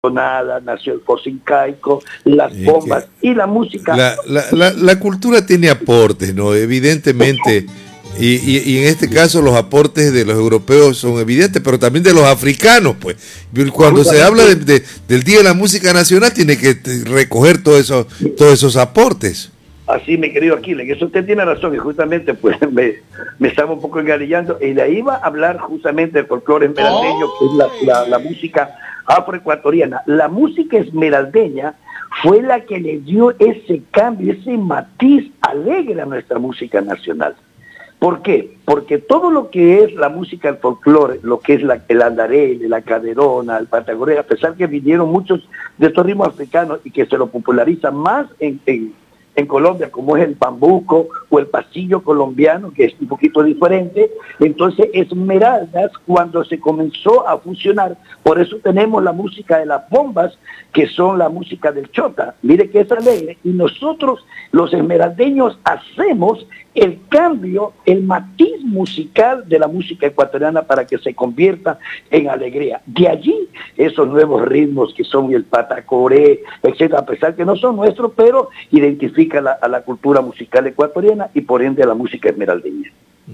Nada, nació el fosincaico, las bombas y la música. La cultura tiene aportes, ¿no? Evidentemente, y en este caso los aportes de los europeos son evidentes, pero también de los africanos, pues. Cuando se habla del Día de la Música Nacional, tiene que recoger todos esos aportes. Así, mi querido Aquiles, eso usted tiene razón, y justamente pues me estaba un poco engalillando, y de ahí va a hablar justamente del folclore esmeraldeño, que es la música afroecuatoriana. La música esmeraldeña fue la que le dio ese cambio, ese matiz alegre a nuestra música nacional. ¿Por qué? Porque todo lo que es la música del folclore, lo que es el andarele, la caderona, el patagoré, a pesar que vinieron muchos de estos ritmos africanos y que se lo popularizan más en Colombia, como es el bambuco o el pasillo colombiano, que es un poquito diferente. Entonces, Esmeraldas, cuando se comenzó a fusionar, por eso tenemos la música de las bombas, que son la música del chota. Mire que es alegre, y nosotros, los esmeraldeños, hacemos el cambio, el matiz musical de la música ecuatoriana para que se convierta en alegría. De allí, esos nuevos ritmos que son el patacoré, etcétera, a pesar que no son nuestros, pero identifican a la cultura musical ecuatoriana y por ende a la música esmeraldeña.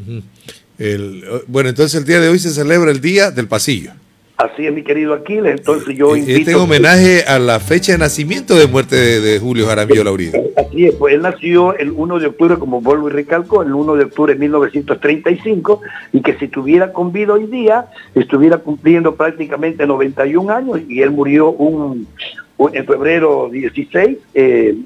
Bueno, entonces el día de hoy se celebra el Día del Pasillo. Así es, mi querido Aquiles. Entonces yo invito... Este homenaje a la fecha de nacimiento de muerte de Julio Jaramillo Laurido. Así es, pues él nació el 1 de octubre, como vuelvo y recalco, el 1 de octubre de 1935, y que si estuviera con vida hoy día, estuviera cumpliendo prácticamente 91 años, y él murió en febrero 16, el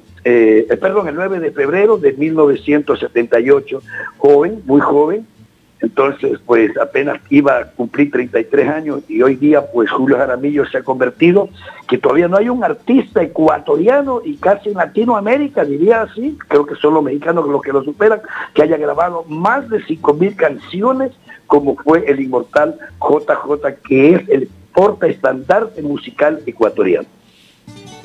9 de febrero de 1978, joven, muy joven. Entonces, pues apenas iba a cumplir 33 años, y hoy día, pues Julio Jaramillo se ha convertido, que todavía no hay un artista ecuatoriano, y casi en Latinoamérica, diría así, creo que son los mexicanos los que lo superan, que haya grabado más de 5,000 canciones, como fue el inmortal JJ, que es el portaestandarte musical ecuatoriano.